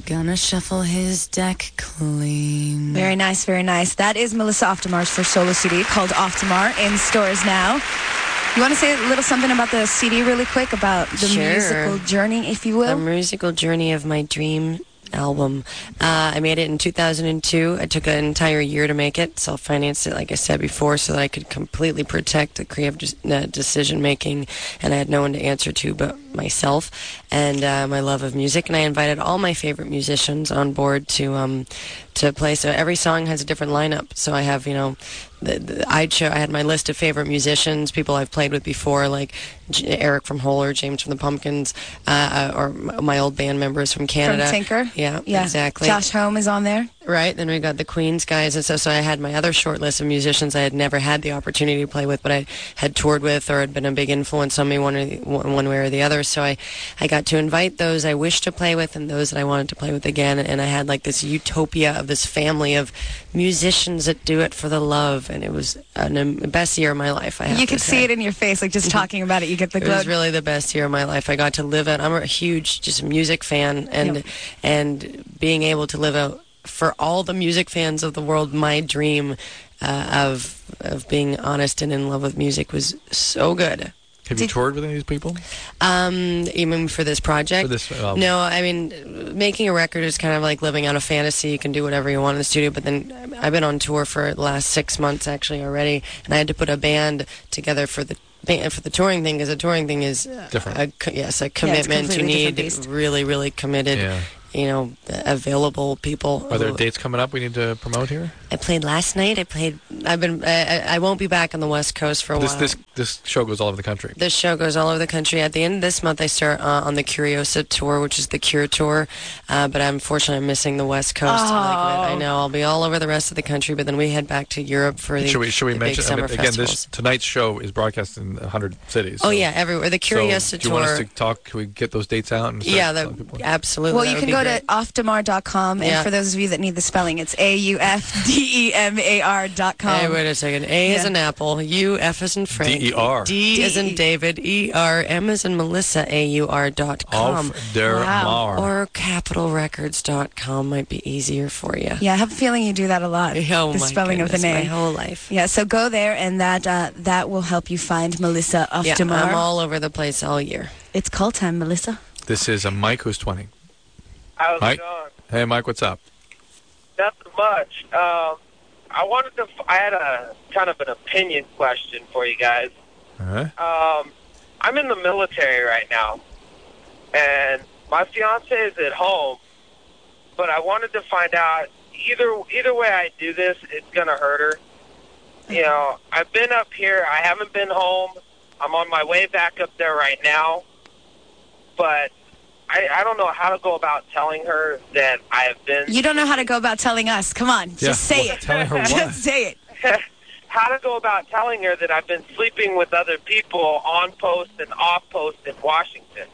Gonna shuffle his deck clean. Very nice, very nice. That is Melissa Off Tamar's first solo CD called Off Tamar, in stores now. You want to say a little something about the CD really quick, about the musical journey, if you will? The musical journey of my dream album. I made it in 2002. I took an entire year to make it. Self-financed it, like I said before, so that I could completely protect the creative decision-making, and I had no one to answer to but myself and my love of music. And I invited all my favorite musicians on board to play. So every song has a different lineup. So I have, I had my list of favorite musicians, people I've played with before, like Eric from Hole or James from the Pumpkins, or my old band members from Canada. From Tinker? Yeah, exactly. Josh Homme is on there. Right, then we got the Queens guys, and so I had my other short list of musicians I had never had the opportunity to play with, but I had toured with or had been a big influence on me one way or the other. So I got to invite those I wished to play with and those that I wanted to play with again, and I had like this utopia of this family of musicians that do it for the love, and it was the best year of my life. You could see it in your face, like just talking about it, you get the glow. It was really the best year of my life. I got to live it. I'm a huge just music fan, and being able to live out for all the music fans of the world, my dream of being honest and in love with music was so good. Have you toured with any of these people? Even for this project? For this album. No, I mean, making a record is kind of like living out a fantasy. You can do whatever you want in the studio, but then I've been on tour for the last 6 months actually already, and I had to put a band together for the touring thing, because the touring thing is different. A commitment. You need really, really committed, available people. Are there dates coming up we need to promote here? I played last night. I won't be back on the West Coast for a while. This show goes all over the country. This show goes all over the country. At the end of this month, I start on the Curiosa tour, which is the Cure tour. But unfortunately, I'm missing the West Coast. I know. I'll be all over the rest of the country, but then we head back to Europe for the Should we mention, big summer festivals. Tonight's show is broadcast in 100 cities. Oh, yeah, everywhere. The Curiosa tour. Do you want us to talk? Can we get those dates out? And absolutely. Well, you can go to offtamar.com, and for those of you that need the spelling, it's AUFDEMAR.com. Hey, wait a second. A is an apple, U, F is in Frank, DER. D is in David, ER, M is in Melissa, AUR.com. Off der Mar. Or capitalrecords.com might be easier for you. Yeah, I have a feeling you do that a lot. Oh, the spelling goodness, of the name. My whole life. Yeah, so go there, and that will help you find Melissa Off Tamar. I'm all over the place all year. It's call time, Melissa. This is a Mike who's 20. How's Mike? it going? Hey, Mike, what's up? Nothing much. I had a kind of an opinion question for you guys. I'm in the military right now, and my fiance is at home, but I wanted to find out either way I do this, it's going to hurt her. I've been up here. I haven't been home. I'm on my way back up there right now, but I don't know how to go about telling her that I have been... You don't know how to go about telling us. Come on, just say it. Telling her what? Just say it. How to go about telling her that I've been sleeping with other people on post and off post in Washington.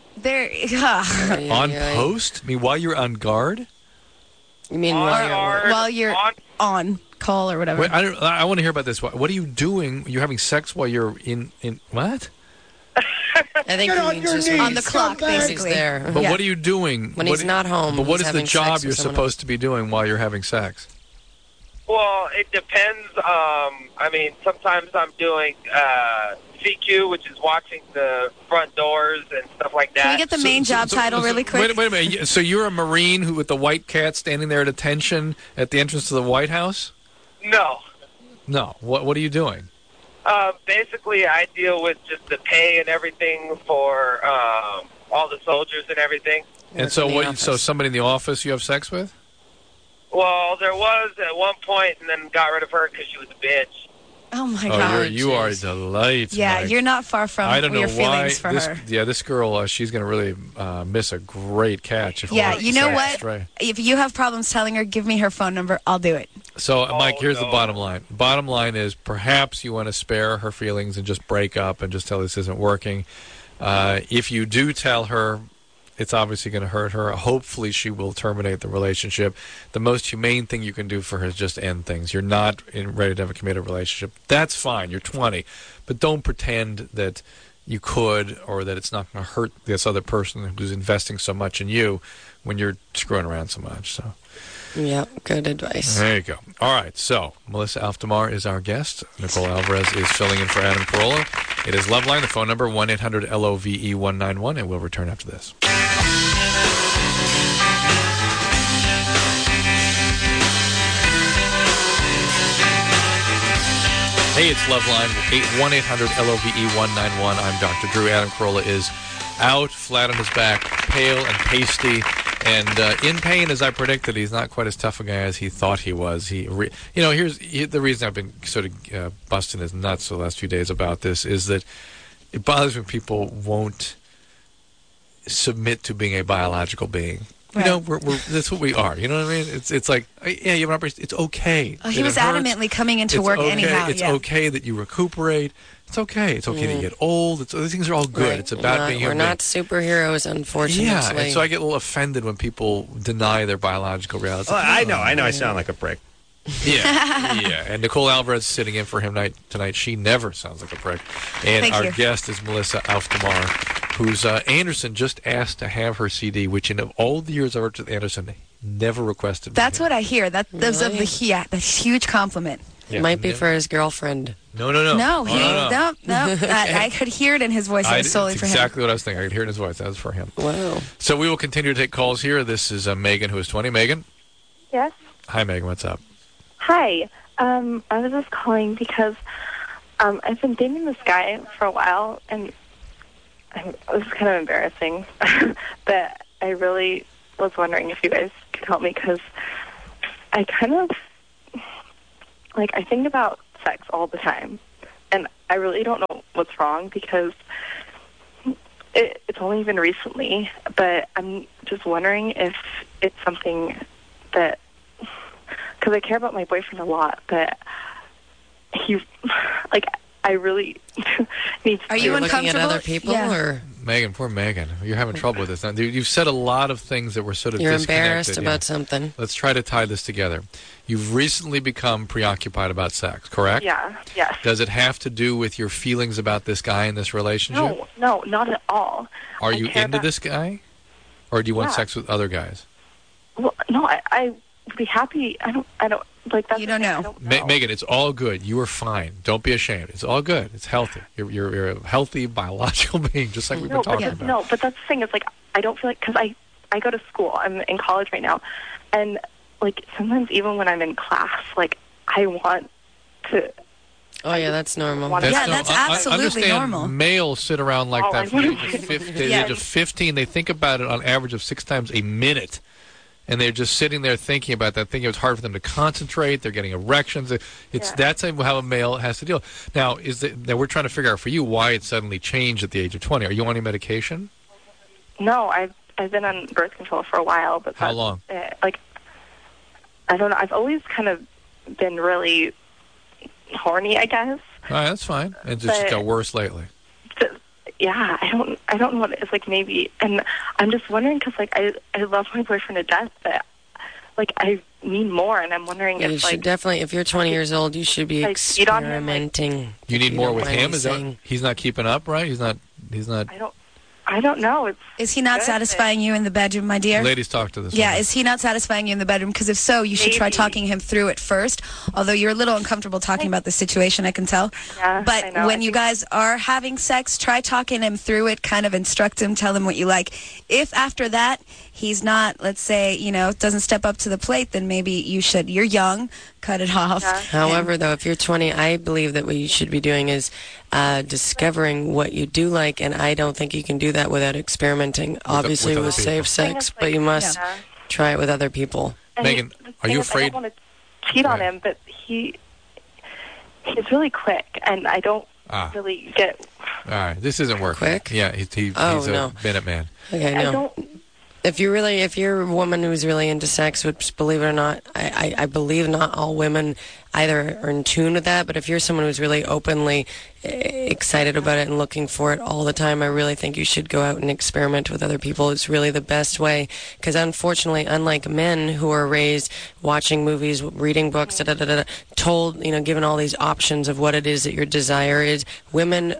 On post? I mean, while you're on guard? You mean while you're on call or whatever? Wait, I want to hear about this. What are you doing? You're having sex while you're in what? I think he means just on the clock, basically. There. But what are you doing when he's not home? But what is the job you're supposed to be doing while you're having sex? Well, it depends. Sometimes I'm doing CQ, which is watching the front doors and stuff like that. Can we get the main job title really quick? Wait a minute. So you're a Marine with the white cat standing there at attention at the entrance to the White House? No. What are you doing? Basically, I deal with just the pay and everything for all the soldiers and everything. And so somebody in the office you have sex with? Well, there was at one point, and then got rid of her because she was a bitch. Oh, my God. You are a delight, Yeah, Mike. you're not far from your feelings for her. Yeah, this girl, she's going to really miss a great catch. You know what? If you have problems telling her, give me her phone number. I'll do it. So, Mike, here's the bottom line. Bottom line is perhaps you want to spare her feelings and just break up and just tell this isn't working. If you do tell her, it's obviously going to hurt her. Hopefully she will terminate the relationship. The most humane thing you can do for her is just end things. You're not ready to have a committed relationship. That's fine. You're 20. But don't pretend that you could, or that it's not going to hurt this other person who's investing so much in you when you're screwing around so much. So, yeah, good advice. there you go. All right, so Melissa Alftamar is our guest. Nicole Alvarez is filling in for Adam Carolla. It is Loveline, the phone number 1-800-LOVE-191, and we'll return after this. Hey, it's Loveline, 1-800-LOVE-191. I'm Dr. Drew. Adam Carolla is out, flat on his back, pale and pasty, and in pain, as I predicted. He's not quite as tough a guy as he thought he was. Here's the reason I've been sort of busting his nuts the last few days about this is that it bothers me when people won't submit to being a biological being. Right. You know, we're that's what we are. You know what I mean? It's like, yeah, you have an operation. It's okay. Oh, he was adamantly coming into work okay. anyhow. It's okay that you recuperate. It's okay. It's okay that you get old. These things are all good. Right. It's about being human. We're not superheroes, unfortunately. Yeah, and so I get a little offended when people deny their biological reality. Well, I know. I sound like a prick. Yeah. And Nicole Alvarez is sitting in for him tonight. She never sounds like a prick. And Thank our you. guest is Melissa Alftamar, who's Anderson just asked to have her CD, which in all the years I worked with Anderson, never requested. That's what I hear. That's Really? that's a huge compliment. Yeah. Might be for his girlfriend. No. No, no. I could hear it in his voice. It was solely That's for him. exactly what I was thinking. I could hear it in his voice. That was for him. Wow. So we will continue to take calls here. This is Megan, who is 20. Megan? Yes. Hi, Megan. What's up? Hi. I was just calling because I've been dating this guy for a while, and this is kind of embarrassing, but I really was wondering if you guys could help me because I kind of, I think about sex all the time, and I really don't know what's wrong because it's only been recently, but I'm just wondering if it's something that, because I care about my boyfriend a lot, but he, I really need to... Are you Looking at uncomfortable? other people, Yeah. or Megan, poor Megan. You're having trouble with this. Now, you've said a lot of things that were sort of you're disconnected. embarrassed Yeah. about something? Let's try to tie this together. You've recently become preoccupied about sex, correct? Yeah, yes. Does it have to do with your feelings about this guy in this relationship? No, not at all. Are I you care into about- this guy? Or do you want Yeah. sex with other guys? Well, no, I would be happy. I don't, that's You don't the thing, know. I don't know. Megan, it's all good. You are fine. Don't be ashamed. It's all good. It's healthy. You're a healthy biological being, just like we've been No, talking but, about. no, but that's the thing. It's I don't feel like, because I go to school. I'm in college right now. And, sometimes even when I'm in class, I want to... Oh, yeah, that's normal. Yeah, that's I absolutely understand normal. Males sit around like Oh, that I from the wanna age of say 15. that. The age of 15, they think about it on average of 6 times a minute. And they're just sitting there thinking about that, thinking it's hard for them to concentrate. They're getting erections. That's how a male has to deal. Now, now we're trying to figure out for you why it suddenly changed at the age of 20. Are you on any medication? No, I've been on birth control for a while, but... How long? I don't know. I've always kind of been really horny, I guess. All right, that's fine. It just But- got worse lately. Yeah, I don't know what it is, maybe, and I'm just wondering because I love my boyfriend to death, but I need more, and I'm wondering Yeah, you if should definitely, if you're 20 years old, you should be cheat on him, experimenting. You need If more don't with mind him? me Is that saying. he's not keeping up, right? He's not. I don't know. It's Is he not Good. satisfying you in the bedroom, my dear? Ladies, talk to this. Yeah, woman. is he not satisfying you in the bedroom? Because if so, you should try Maybe. talking him through it first. Although you're a little uncomfortable talking about the situation, I can tell. Yeah, But I know. when I you think- guys are having sex, try talking him through it, kind of instruct him, tell him what you like. If after that he's not, let's say, doesn't step up to the plate, then maybe you should. You're young, cut it off. Yeah. However, though, if you're 20, I believe that what you should be doing is discovering what you do like, and I don't think you can do that without experimenting. Obviously, other with people. safe sex, Thing is, but you must yeah. try it with other people. And Megan, the are thing you is, afraid- I don't want to cheat on Right. him, but he's really quick, and I don't really get... All right, this isn't working. Quick? Yeah, he's Oh, a no. minute man. Okay, I no. don't... If you're a woman who's really into sex, which, believe it or not, I believe not all women either are in tune with that, but if you're someone who's really openly excited about it and looking for it all the time, I really think you should go out and experiment with other people. It's really the best way, because unfortunately, unlike men who are raised watching movies, reading books, told, given all these options of what it is that your desire is, women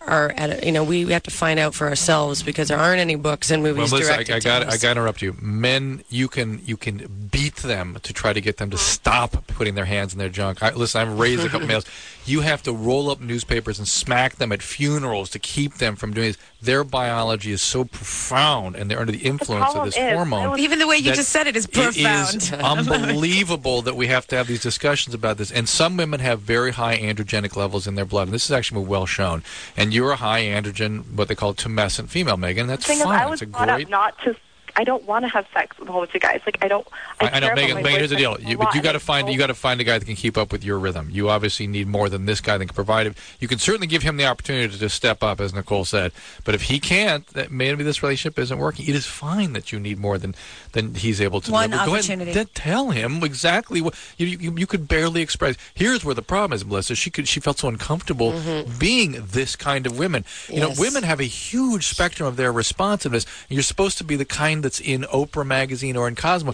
are at, we have to find out for ourselves because there aren't any books and movies Melissa, directed to us. I got to interrupt you. Men, you can beat them to try to get them to stop putting their hands in their junk. Listen, I've raised a couple males. You have to roll up newspapers and smack them at funerals to keep them from doing this. Their biology is so profound, and they're under the influence of this hormone. Even the way you just said it is profound. It is unbelievable that we have to have these discussions about this. And some women have very high androgenic levels in their blood. And this is actually well shown. And you're a high androgen, what they call tumescent female, Megan. That's fine. I was brought up not to. I don't want to have sex with a whole bunch of guys. Like I know, Megan. Here's the deal. You got to find a guy that can keep up with your rhythm. You obviously need more than this guy that can provide it. You can certainly give him the opportunity to step up, as Nicole said. But if he can't, that maybe this relationship isn't working. It is fine that you need more than he's able to. One deliver. opportunity. Go ahead, tell him exactly what you could barely express. Here's where the problem is, Melissa. She felt so uncomfortable being this kind of women. Yes. Women have a huge spectrum of their responsiveness. You're supposed to be the kind that's in Oprah magazine or in Cosmo.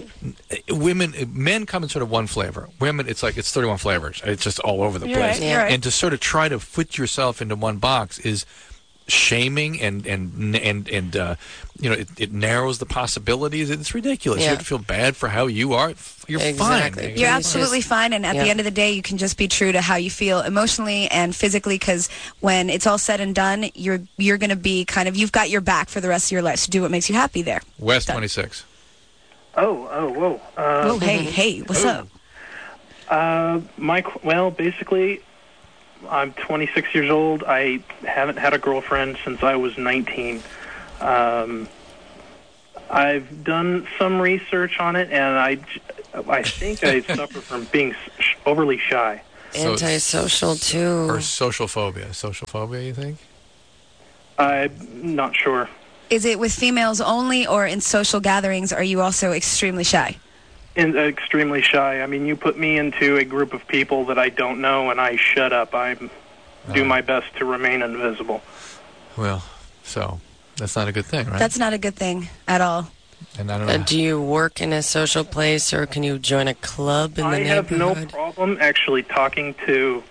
Men come in sort of one flavor. Women, it's 31 flavors. It's just all over the place. Right, you're right. And to sort of try to fit yourself into one box is shaming and it narrows the possibilities. It's ridiculous. Yeah. You have to feel bad for how you are. You're Exactly. fine. You're absolutely fine, and at the end of the day, you can just be true to how you feel emotionally and physically, because when it's all said and done, you're going to be you've got your back for the rest of your life, so do what makes you happy there. West 26. Whoa. Hey, what's up? Basically, I'm 26 years old. I haven't had a girlfriend since I was 19. I've done some research on it, and I think I suffer from being overly shy. Antisocial, too. Or social phobia. Social phobia, you think? I'm not sure. Is it with females only, or in social gatherings are you also extremely shy? Extremely shy. I mean, you put me into a group of people that I don't know, and I shut up. I do my best to remain invisible. Well, so that's not a good thing, right? That's not a good thing at all. And I don't know. Do you work in a social place, or can you join a club in the neighborhood? I have no problem actually talking to,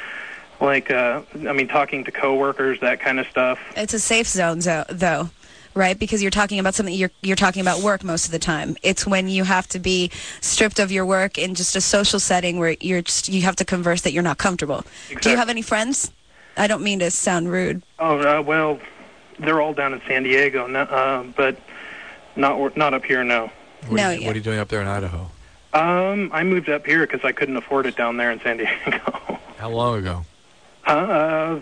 talking to coworkers, that kind of stuff. It's a safe zone, though, right? Because you're talking about something, you're talking about work most of the time. It's when you have to be stripped of your work in just a social setting where you have to converse that you're not comfortable. Exactly. Do you have any friends? I don't mean to sound rude. Well, they're all down in San Diego, but not up here, no. What are you doing up there in Idaho? I moved up here because I couldn't afford it down there in San Diego. How long ago? I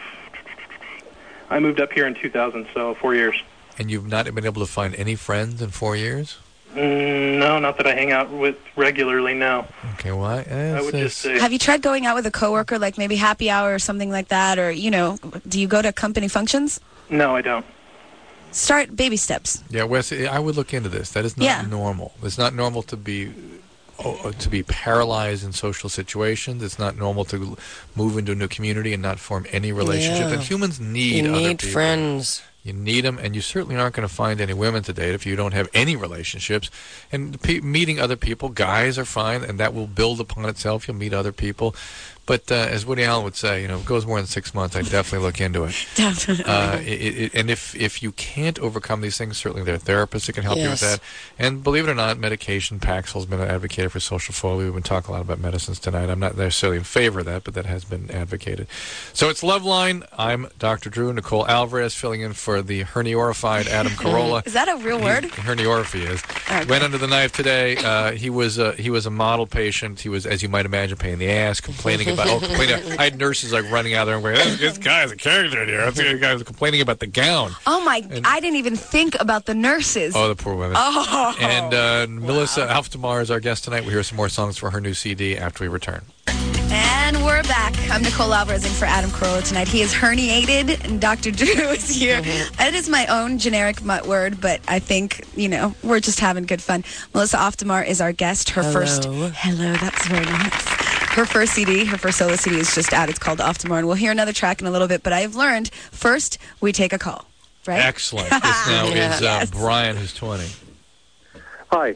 moved up here in 2000, so 4 years. And you've not been able to find any friends in 4 years? No, not that I hang out with regularly, no. Okay, why? I would just say... Have you tried going out with a coworker, like maybe happy hour or something like that? Or, do you go to company functions? No, I don't. Start baby steps. Yeah, Wes, I would look into this. That is not normal. It's not normal to be paralyzed in social situations. It's not normal to move into a new community and not form any relationship. Yeah. And humans need other people. Friends. You need them, and you certainly aren't going to find any women to date if you don't have any relationships. And meeting other people, guys are fine, and that will build upon itself. You'll meet other people. But as Woody Allen would say, if it goes more than 6 months, I'd definitely look into it. Definitely. And if you can't overcome these things, certainly there are therapists that can help you with that. And believe it or not, medication, Paxil's been advocated for social phobia. We've been talking a lot about medicines tonight. I'm not necessarily in favor of that, but that has been advocated. So it's Loveline. I'm Dr. Drew. Nicole Alvarez filling in for the herniorified Adam Carolla. Is that a real word? Herniorrhaphy is. Okay. Went under the knife today. He was a model patient. He was, as you might imagine, pain in the ass, complaining about. I had nurses running out there and going, "This guy's a character in here." This guy was complaining about the gown. Oh my! I didn't even think about the nurses. Oh, the poor women. Oh. And Melissa Alftamar is our guest tonight. We'll hear some more songs for her new CD after we return. And we're back. I'm Nicole Alvarez in for Adam Carolla tonight. He is herniated, and Dr. Drew is here. It is my own generic word, but I think, we're just having good fun. Melissa Alftamar is our guest. Hello, that's very nice. Her first solo CD is just out. It's called Alftamar, and we'll hear another track in a little bit. But I have learned, first, we take a call, right? Excellent. This now is Brian, who's 20. Hi.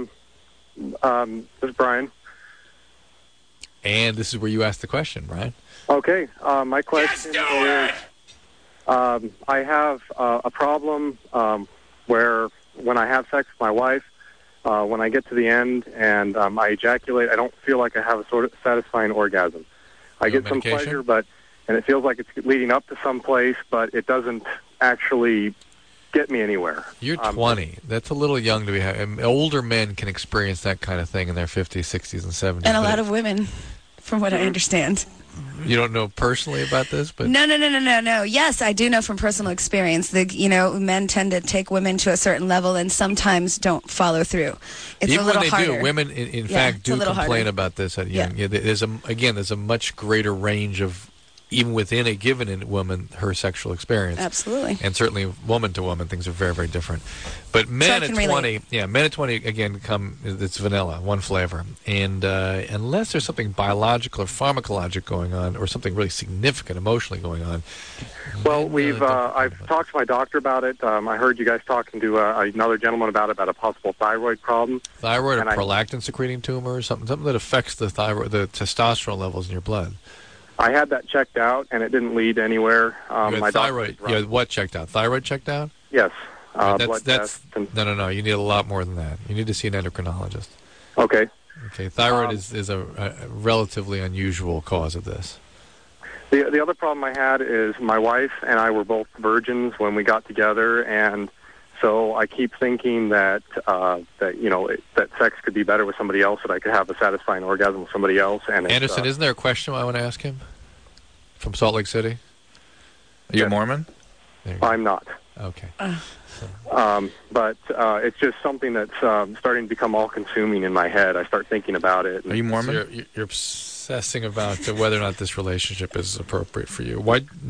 This is Brian. And this is where you ask the question, Brian. Okay. My question is, I have a problem where when I have sex with my wife, when I get to the end and I ejaculate, I don't feel like I have a sort of satisfying orgasm. I get some pleasure, and it feels like it's leading up to some place, but it doesn't actually get me anywhere. You're 20. That's a little young to be having. Older men can experience that kind of thing in their 50s, 60s, and 70s. And a lot of women, from what I understand. You don't know personally about this, but No. Yes, I do know from personal experience. Men tend to take women to a certain level and sometimes don't follow through. It's even a little when they harder. do, women in fact do complain harder. about this at young. Yeah, there's a much greater range of, even within a given woman, her sexual experience. Absolutely. And certainly woman to woman, things are very, very different. But men at 20, men at 20, again, it's vanilla, one flavor. And unless there's something biological or pharmacologic going on, or something really significant emotionally going on. Well, I've talked to my doctor about it. I heard you guys talking to another gentleman about a possible thyroid problem. Thyroid or prolactin secreting tumor, or something that affects the testosterone levels in your blood. I had that checked out, and it didn't lead anywhere. My thyroid. You had what checked out? Thyroid checked out? Yes. No. You need a lot more than that. You need to see an endocrinologist. Okay. Okay. Thyroid is a relatively unusual cause of this. The other problem I had is my wife and I were both virgins when we got together, and so I keep thinking that that sex could be better with somebody else, that I could have a satisfying orgasm with somebody else. And Anderson, isn't there a question I want to ask him from Salt Lake City? Are you a Mormon? I'm not. Okay. But it's just something that's starting to become all-consuming in my head. I start thinking about it. Are you Mormon? So you're obsessing about whether or not this relationship is appropriate for you. Why?